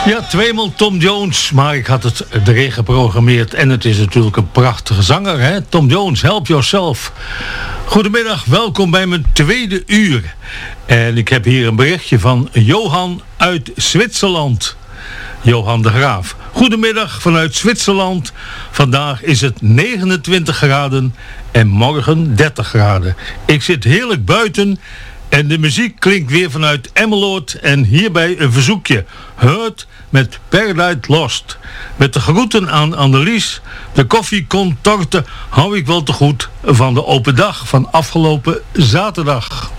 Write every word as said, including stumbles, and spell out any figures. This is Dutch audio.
Ja, tweemaal Tom Jones, maar ik had het erin geprogrammeerd en het is natuurlijk een prachtige zanger, hè? Tom Jones, Help Yourself. Goedemiddag, welkom bij mijn tweede uur. En ik heb hier een berichtje van Johan uit Zwitserland. Johan de Graaf. Goedemiddag vanuit Zwitserland. Vandaag is het negenentwintig graden en morgen dertig graden. Ik zit heerlijk buiten en de muziek klinkt weer vanuit Emmeloord en hierbij een verzoekje. Hurt met Paradise Lost. Met de groeten aan Annelies. De koffiecontorte hou ik wel te goed van de open dag van afgelopen zaterdag.